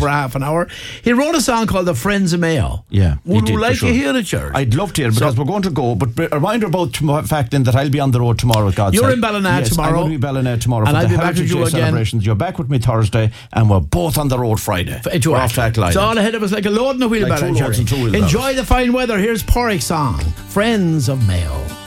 for half an hour. He wrote a song called The Friends of Mayo. Yeah. Would you like to hear it, George? I'd love to hear it because we're going to go. But a reminder about the fact then that I'll be on the road tomorrow. You're in Ballina tomorrow. I'm going to be in Ballina tomorrow. And for I'll the be back with Heritage you Day again. celebrations. You're back with me Thursday, and we're both on the road Friday. We're off Tackle Island. It's all ahead of us like a load in a wheelbarrow. Like 2 loads and 2 wheelbarrows. Enjoy the fine weather. Here's Porrick's song, Friends of Mayo.